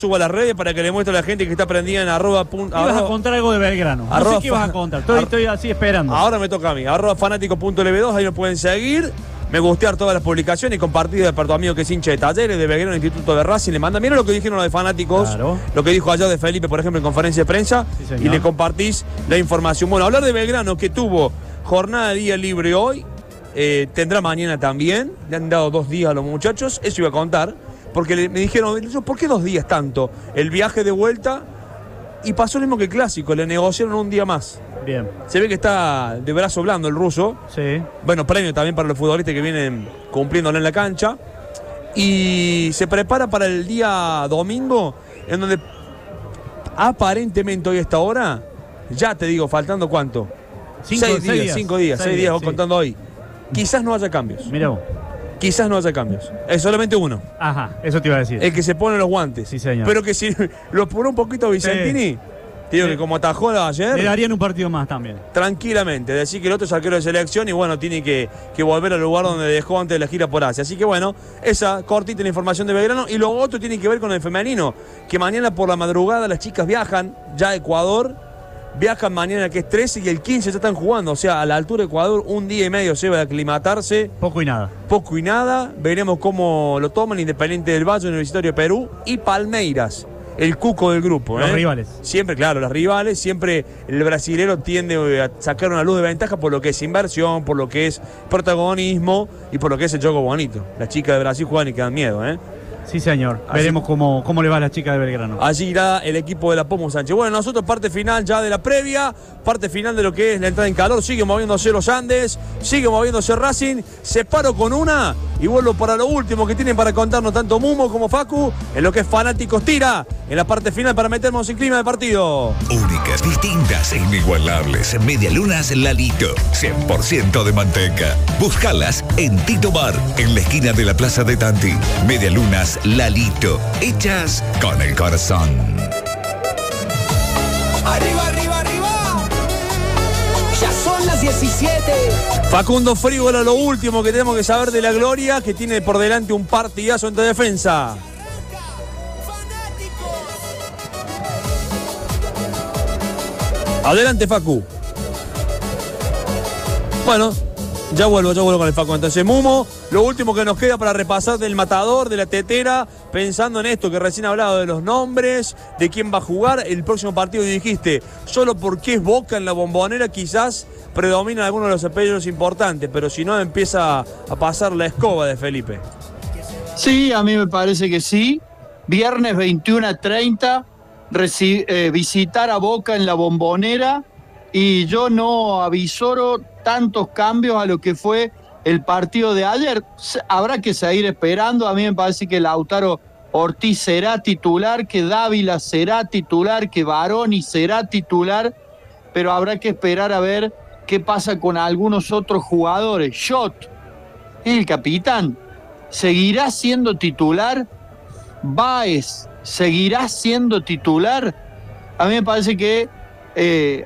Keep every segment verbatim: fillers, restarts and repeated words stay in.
subo a las redes para que le muestre a la gente que está prendida en arroba. Ibas a contar algo de Belgrano. No arroba, sé qué ibas a contar. Estoy, estoy así esperando. Ahora me toca a mí. Arroba fanático punto L B dos, ahí nos pueden seguir. Me gustear todas las publicaciones y compartir de tu amigo que es hincha de Talleres, de Belgrano, Instituto de Racing. Le manda, mira lo que dijeron los de fanáticos, claro. Lo que dijo ayer de Felipe, por ejemplo, en conferencia de prensa, sí, y le compartís la información. Bueno, hablar de Belgrano, que tuvo jornada de día libre hoy, eh, tendrá mañana también. Le han dado dos días a los muchachos, eso iba a contar, porque le, me dijeron, ¿por qué dos días tanto? El viaje de vuelta, y pasó lo mismo que el clásico, le negociaron un día más. Bien. Se ve que está de brazo blando el ruso. Sí. Bueno, premio también para los futbolistas que vienen cumpliéndolo en la cancha. Y se prepara para el día domingo, en donde aparentemente hoy a esta hora, ya te digo, faltando cuánto. Cinco, seis, seis días, días. cinco días, seis, seis días, vos sí. Contando hoy. Quizás no haya cambios. Mirá vos. Quizás no haya cambios. Es solamente uno. Ajá, eso te iba a decir. El que se pone los guantes. Sí, señor. Pero que si lo pone un poquito Vicentini... Sí. Te digo sí. Que como atajó ayer... Le darían un partido más también. Tranquilamente. Decir que el otro es arquero de selección y bueno, tiene que, que volver al lugar donde dejó antes de la gira por Asia. Así que bueno, esa cortita la información de Belgrano. Y lo otro tiene que ver con el femenino. Que mañana por la madrugada las chicas viajan ya a Ecuador. Viajan mañana que es trece y el quince ya están jugando. O sea, a la altura de Ecuador un día y medio se va a aclimatarse. Poco y nada. Poco y nada. Veremos cómo lo toman Independiente del Valle, Universitario de Perú y Palmeiras. El cuco del grupo. Los ¿eh? rivales. Siempre, claro, los rivales. Siempre el brasilero tiende a sacar una luz de ventaja por lo que es inversión, por lo que es protagonismo y por lo que es el juego bonito. Las chicas de Brasil juegan y quedan miedo, ¿eh? Sí, señor. Así, veremos cómo, cómo le va a la chica de Belgrano. Allí irá el equipo de la Pomo Sánchez. Bueno, nosotros parte final ya de la previa, parte final de lo que es la entrada en calor. Sigue moviéndose los Andes, sigue moviéndose Racing. Se paro con una y vuelvo para lo último que tienen para contarnos tanto Mumo como Facu en lo que es Fanáticos Tira, en la parte final para meternos en clima de partido. Únicas, distintas e inigualables. Medialunas Lalito, cien por ciento de manteca. Búscalas en Tito Bar, en la esquina de la Plaza de Tanti. Medialunas Lalito, hechas con el corazón. Arriba, arriba, arriba. Ya son las diecisiete. Facundo Frígola, lo último que tenemos que saber de la Gloria, que tiene por delante un partidazo entre defensa. Adelante, Facu. Bueno, ya vuelvo, ya vuelvo con el Facu. Entonces, Mumo, lo último que nos queda para repasar del matador, de la tetera, pensando en esto que recién hablado de los nombres, de quién va a jugar el próximo partido. Y dijiste, solo porque es Boca en la Bombonera, quizás predominan algunos de los apellidos importantes, pero si no, empieza a pasar la escoba de Felipe. Sí, a mí me parece que sí. Viernes veintiuno a treinta, eh, visitar a Boca en la Bombonera, y yo no avisoro tantos cambios a lo que fue el partido de ayer. Habrá que seguir esperando. A mí me parece que Lautaro Ortiz será titular, que Dávila será titular, que Baroni será titular, pero habrá que esperar a ver qué pasa con algunos otros jugadores. Schott, el capitán, ¿seguirá siendo titular? Báez, ¿seguirá siendo titular? A mí me parece que eh,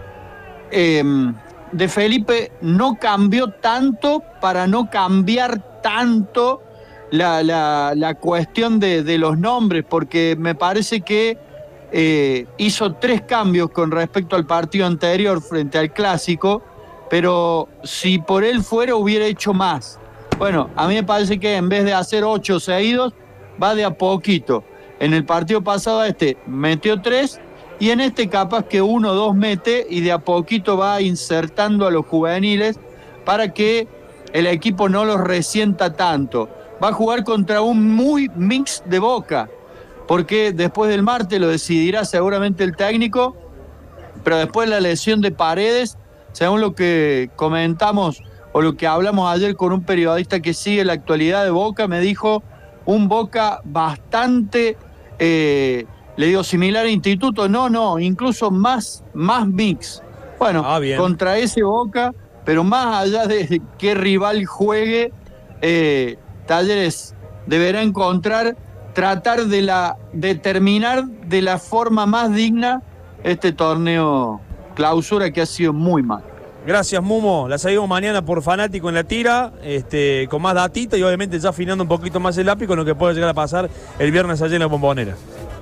eh, de Felipe no cambió tanto para no cambiar tanto la, la, la cuestión de, de los nombres, porque me parece que eh, hizo tres cambios con respecto al partido anterior frente al Clásico, pero si por él fuera hubiera hecho más. Bueno, a mí me parece que en vez de hacer ocho seguidos, va de a poquito. En el partido pasado este metió tres, y en este capaz que uno o dos mete y de a poquito va insertando a los juveniles para que el equipo no los resienta tanto. Va a jugar contra un muy mix de Boca, porque después del martes lo decidirá seguramente el técnico, pero después la lesión de Paredes, según lo que comentamos o lo que hablamos ayer con un periodista que sigue la actualidad de Boca, me dijo un Boca bastante... Eh, Le digo, similar a Instituto, no, no, incluso más, más mix. Bueno, ah, contra ese Boca, pero más allá de qué rival juegue, eh, Talleres deberá encontrar, tratar de, la, de terminar de la forma más digna este torneo clausura que ha sido muy mal. Gracias, Mumo. La seguimos mañana por Fanático en la tira, este, con más datita y obviamente ya afinando un poquito más el lápiz con lo que puede llegar a pasar el viernes allá en la Bombonera.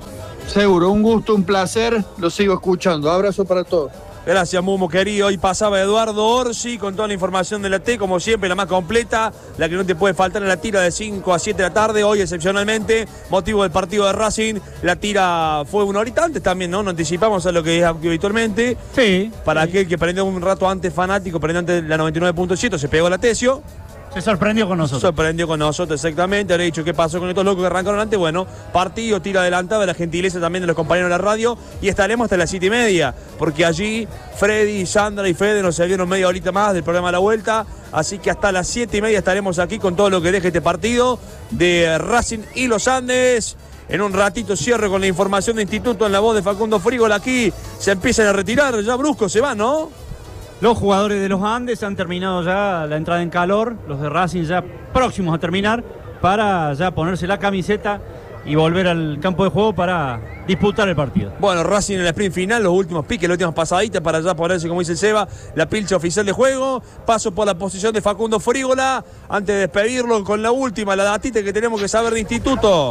Seguro, un gusto, un placer, lo sigo escuchando. Abrazo para todos. Gracias, Mumo, querido. Hoy pasaba Eduardo Orsi con toda la información de la T, como siempre, la más completa, la que no te puede faltar en la tira de cinco a siete de la tarde. Hoy, excepcionalmente, motivo del partido de Racing, la tira fue una horita antes también, ¿no? Nos anticipamos a lo que es habitualmente. Sí. Para sí. aquel que prendió un rato antes fanático, prendió antes la noventa y nueve punto siete, se pegó la Tesio. Se sorprendió con nosotros. Sorprendió con nosotros, exactamente. Habré dicho qué pasó con estos locos que arrancaron antes. Bueno, partido, tira adelantada, la gentileza también de los compañeros de la radio. Y estaremos hasta las siete y media, porque allí Freddy, Sandra y Fede nos salieron media horita más del programa de la vuelta. Así que hasta las siete y media estaremos aquí con todo lo que deje este partido de Racing y los Andes. En un ratito cierre con la información de Instituto en la voz de Facundo Frígola. Aquí se empiezan a retirar, ya brusco se van, ¿no? Los jugadores de los Andes han terminado ya la entrada en calor, los de Racing ya próximos a terminar, para ya ponerse la camiseta y volver al campo de juego para disputar el partido. Bueno, Racing en la sprint final, los últimos piques, las últimas pasaditas para ya ponerse, como dice el Seba, la pilcha oficial de juego. Paso por la posición de Facundo Frígola, antes de despedirlo con la última, la datita que tenemos que saber de Instituto.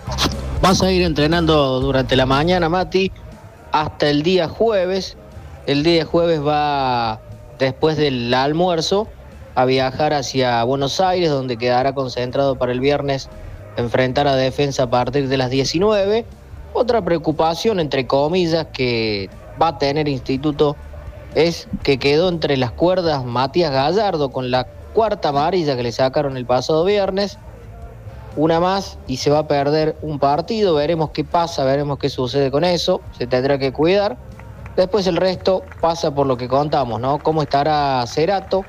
Vas a ir entrenando durante la mañana, Mati, hasta el día jueves. El día jueves va, después del almuerzo, a viajar hacia Buenos Aires, donde quedará concentrado para el viernes enfrentar a Defensa a partir de las diecinueve. Otra preocupación, entre comillas, que va a tener Instituto es que quedó entre las cuerdas Matías Gallardo con la cuarta amarilla que le sacaron el pasado viernes. Una más y se va a perder un partido. Veremos qué pasa, veremos qué sucede con eso. Se tendrá que cuidar. Después el resto pasa por lo que contamos, ¿no? ¿Cómo estará Cerato?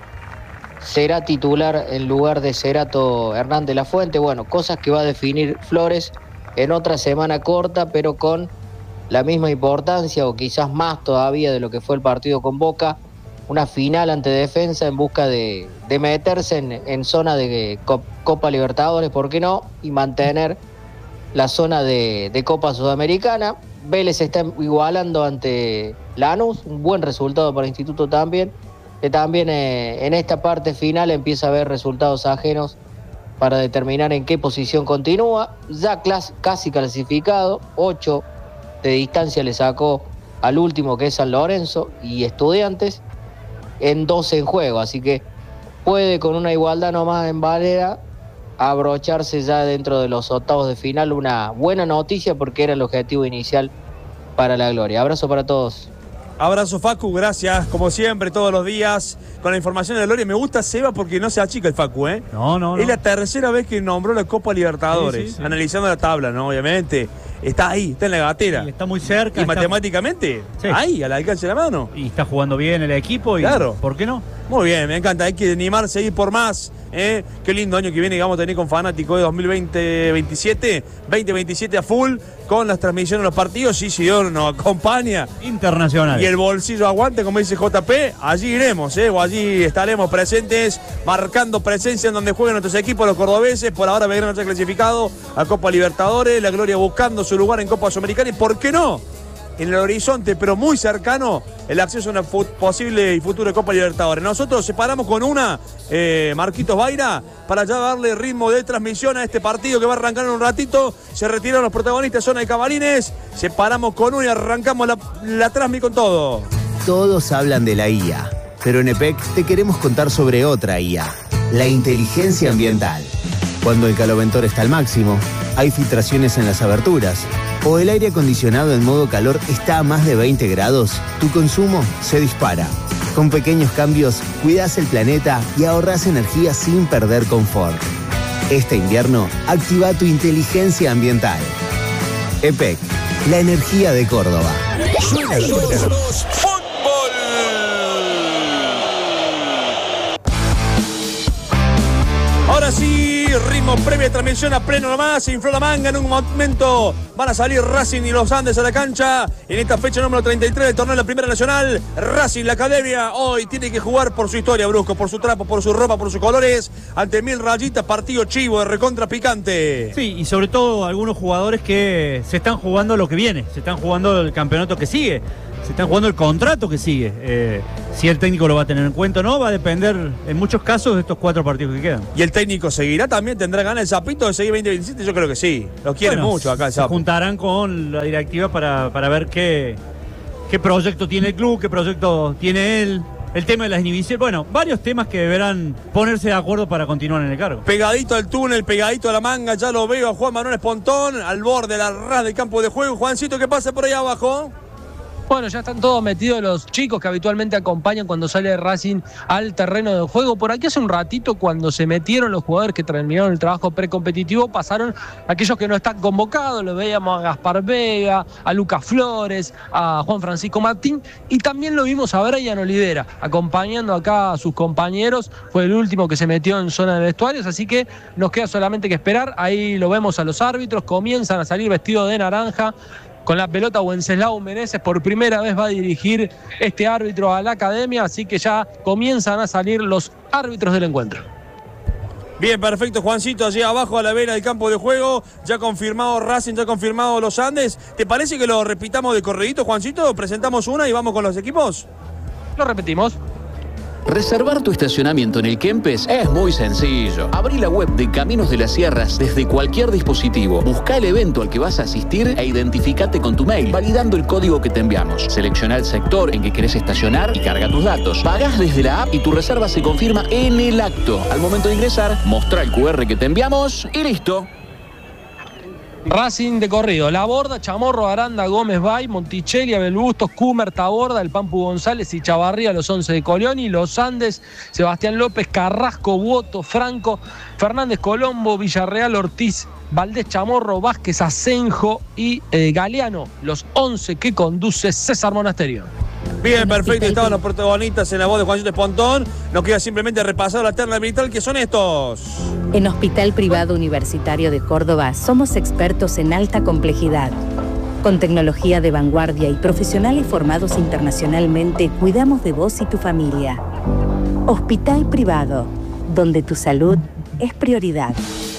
¿Será titular en lugar de Cerato Hernández Lafuente? Bueno, cosas que va a definir Flores en otra semana corta, pero con la misma importancia o quizás más todavía de lo que fue el partido con Boca. Una final ante Defensa en busca de, de meterse en, en zona de Copa Libertadores, ¿por qué no? Y mantener la zona de, de Copa Sudamericana. Vélez está igualando ante Lanús, un buen resultado para Instituto también, que también eh, en esta parte final empieza a haber resultados ajenos para determinar en qué posición continúa. Ya clas- casi clasificado, ocho de distancia le sacó al último, que es San Lorenzo, y Estudiantes, en doce en juego, así que puede con una igualdad nomás en Valera abrocharse ya dentro de los octavos de final. Una buena noticia porque era el objetivo inicial para la gloria. Abrazo para todos. Abrazo, Facu, gracias, como siempre, todos los días, con la información de la gloria. Me gusta Seba porque no se achica el Facu, ¿eh? No, no, no. Es la tercera vez que nombró la Copa Libertadores, sí, sí, sí. Analizando la tabla, ¿no? Obviamente. Está ahí, está en la gatera. Sí, está muy cerca. Y está... matemáticamente, sí. Ahí, al alcance de la mano. Y está jugando bien el equipo. Y claro. ¿Por qué no? Muy bien, me encanta. Hay que animarse a ir por más. ¿eh? Qué lindo año que viene que vamos a tener con Fanático de dos mil veinte veintisiete. veinte veintisiete a full, con las transmisiones de los partidos. Y si Dios nos acompaña. Internacional. Y el bolsillo aguante, como dice J P, allí iremos, ¿eh? O allí estaremos presentes, marcando presencia en donde jueguen nuestros equipos, los cordobeses. Por ahora Belgrano ya clasificado a Copa Libertadores. La Gloria buscando su lugar en Copa Sudamericana. Y por qué no, en el horizonte, pero muy cercano, el acceso a una posible y futura Copa Libertadores. Nosotros separamos con una, eh, Marquitos Baira, para ya darle ritmo de transmisión a este partido que va a arrancar en un ratito. Se retiraron los protagonistas, zona de camarines. Separamos con una y arrancamos la, la transmisión con todo. Todos hablan de la I A, pero en E P E C te queremos contar sobre otra I A, la inteligencia ambiental. Cuando el caloventor está al máximo, hay filtraciones en las aberturas, o el aire acondicionado en modo calor está a más de veinte grados, tu consumo se dispara. Con pequeños cambios, cuidas el planeta y ahorras energía sin perder confort. Este invierno, activa tu inteligencia ambiental. E P E C, la energía de Córdoba. Suena, suena. Ahora sí, ritmo previa de transmisión a pleno nomás, se infló la manga, en un momento van a salir Racing y los Andes a la cancha. En esta fecha número treinta y tres del torneo de la Primera Nacional, Racing, la academia, hoy tiene que jugar por su historia, Brusco, por su trapo, por su ropa, por sus colores, ante Mil Rayitas, partido chivo de recontra picante. Sí, y sobre todo algunos jugadores que se están jugando lo que viene, se están jugando el campeonato que sigue. se están jugando el contrato que sigue. Eh, si el técnico lo va a tener en cuenta o no, va a depender en muchos casos de estos cuatro partidos que quedan. ¿Y el técnico seguirá también? ¿Tendrá ganas el Zapito de seguir veinte veintisiete? Yo creo que sí. Lo quieren Bueno, mucho acá el se Zapo. juntarán con la directiva para, para ver qué, qué proyecto tiene el club, qué proyecto tiene él. El tema de las inhibiciones, bueno, varios temas que deberán ponerse de acuerdo para continuar en el cargo. Pegadito al túnel, pegadito a la manga, ya lo veo a Juan Manuel Espontón, al borde, al ras del campo de juego. Juancito, ¿qué pasa por ahí abajo? Bueno, ya están todos metidos los chicos que habitualmente acompañan cuando sale Racing al terreno de juego. Por aquí hace un ratito, cuando se metieron los jugadores que terminaron el trabajo precompetitivo, pasaron aquellos que no están convocados. Lo veíamos a Gaspar Vega, a Lucas Flores, a Juan Francisco Martín, y también lo vimos a Brian Olivera, acompañando acá a sus compañeros. Fue el último que se metió en zona de vestuarios, así que nos queda solamente que esperar. Ahí lo vemos a los árbitros, comienzan a salir vestidos de naranja. Con la pelota Wenceslao Meneses por primera vez va a dirigir este árbitro a la academia, así que ya comienzan a salir los árbitros del encuentro. Bien, perfecto, Juancito, allí abajo a la vera del campo de juego, ya confirmado Racing, ya confirmado los Andes. ¿Te parece que lo repitamos de corredito, Juancito? ¿Presentamos una y vamos con los equipos? Lo repetimos. Reservar tu estacionamiento en el Kempes es muy sencillo. Abrí la web de Caminos de las Sierras desde cualquier dispositivo. Busca el evento al que vas a asistir e identificate con tu mail, validando el código que te enviamos. Selecciona el sector en que querés estacionar y carga tus datos. Pagás desde la app y tu reserva se confirma en el acto. Al momento de ingresar, mostrá el cu erre que te enviamos y listo. Racing de corrido: La Borda, Chamorro, Aranda, Gómez Bay, Monticelli, Abel Bustos, Cumer, Taborda, el Pampu González y Chavarría, los once de Colioni, Los Andes, Sebastián López, Carrasco, Boto, Franco, Fernández Colombo, Villarreal, Ortiz, Valdés, Chamorro, Vázquez, Asenjo y eh, Galeano, los once que conduce César Monasterio. Bien, perfecto, estaban los protagonistas en la voz de Juancito Espontón. Nos queda simplemente repasar la terna arbitral, que son estos. En Hospital Privado Universitario de Córdoba somos expertos en alta complejidad. Con tecnología de vanguardia y profesionales formados internacionalmente, cuidamos de vos y tu familia. Hospital Privado, donde tu salud es prioridad.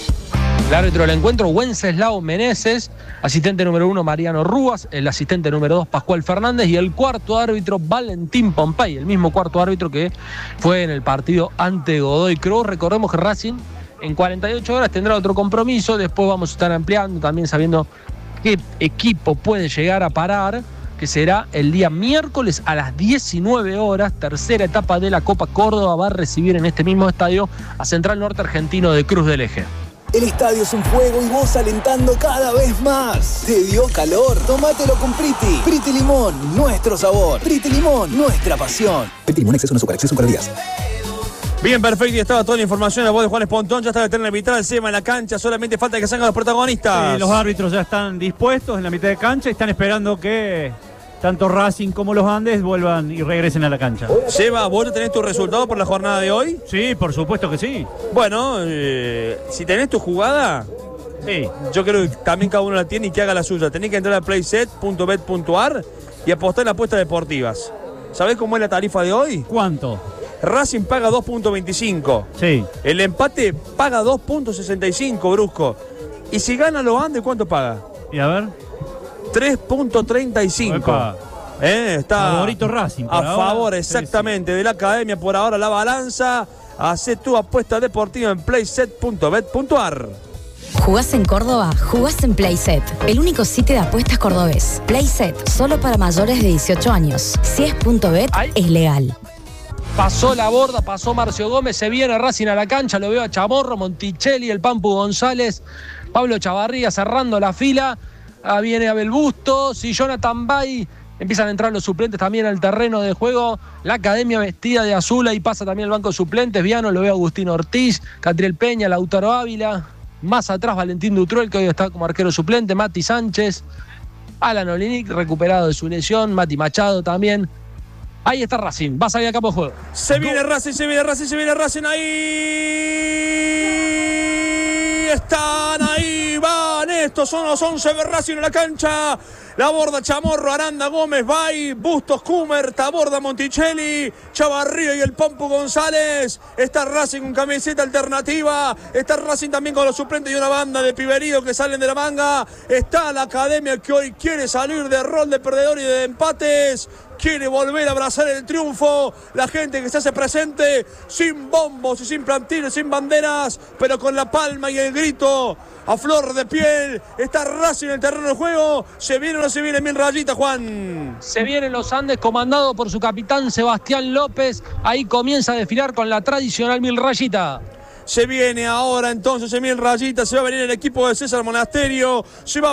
El árbitro del encuentro, Wenceslao Meneses, asistente número uno, Mariano Rúas, el asistente número dos, Pascual Fernández, y el cuarto árbitro, Valentín Pompey, el mismo cuarto árbitro que fue en el partido ante Godoy Cruz. Recordemos que Racing en cuarenta y ocho horas tendrá otro compromiso, después vamos a estar ampliando, también sabiendo qué equipo puede llegar a parar, que será el día miércoles a las diecinueve horas, tercera etapa de la Copa Córdoba. Va a recibir en este mismo estadio a Central Norte Argentino de Cruz del Eje. El estadio es un fuego y vos alentando cada vez más. ¿Te dio calor? Tómatelo con Priti. Priti Limón, nuestro sabor. Priti Limón, nuestra pasión. Priti Limón, exceso en azúcar, exceso en calorías. Bien, perfecto, y estaba toda la información en la voz de Juan Espontón. Ya está la terna arbitral, Sema en la cancha, solamente falta que salgan los protagonistas. Sí, los árbitros ya están dispuestos en la mitad de cancha y están esperando que tanto Racing como los Andes vuelvan y regresen a la cancha. Seba, ¿vos ya tenés tu resultado por la jornada de hoy? Sí, por supuesto que sí. Bueno, eh, si tenés tu jugada, sí, yo creo que también cada uno la tiene y que haga la suya. Tenés que entrar a playset punto bet punto ar y apostar en apuestas deportivas. ¿Sabés cómo es la tarifa de hoy? ¿Cuánto? Racing paga dos punto veinticinco. Sí. El empate paga dos punto sesenta y cinco, Brusco. Y si gana los Andes, ¿cuánto paga? Y a ver. tres punto treinta y cinco. Eh, está favorito Racing. A ahora. favor, exactamente, sí, sí, de la academia por ahora la balanza. Hacé tu apuesta deportiva en playset punto bet punto ar. ¿Jugás en Córdoba? Jugás en Playset, el único sitio de apuestas cordobés. Playset, solo para mayores de dieciocho años. Si es punto bet, es legal. Pasó La Borda, pasó Marcio Gómez, se viene Racing a la cancha, lo veo a Chamorro, Monticelli, el Pampu González, Pablo Chavarría cerrando la fila. Ah, viene Abel Bustos y Jonathan Bay. Empiezan a entrar los suplentes también al terreno de juego. La academia vestida de azul, ahí pasa también el banco de suplentes. Viano, lo veo a Agustín Ortiz, Catriel Peña, Lautaro Ávila. Más atrás Valentín Dutruel, que hoy está como arquero suplente. Mati Sánchez, Alan Olinic, recuperado de su lesión. Mati Machado también. Ahí está Racing, va a salir a campo de juego. Se viene Racing, se viene Racing, se viene Racing ahí. Están ahí van, estos son los once de Racing en la cancha. La borda Chamorro, Aranda, Gómez, Bay, Bustos, Cumer, Taborda, Monticelli, Chavarría y el Pompo González. Está Racing con camiseta alternativa. Está Racing también con los suplentes y una banda de piberíos que salen de la manga. Está la academia que hoy quiere salir de rol de perdedor y de empates. Quiere volver a abrazar el triunfo. La gente que se hace presente sin bombos y sin plantines, sin banderas, pero con la palma y el grito a flor de piel. Está Racing en el terreno de juego. ¿Se viene o no se viene Mil Rayita, Juan? Se vienen los Andes, comandado por su capitán Sebastián López. Ahí comienza a desfilar con la tradicional Mil Rayita. Se viene ahora entonces Mil Rayita. Se va a venir el equipo de César Monasterio. Se va a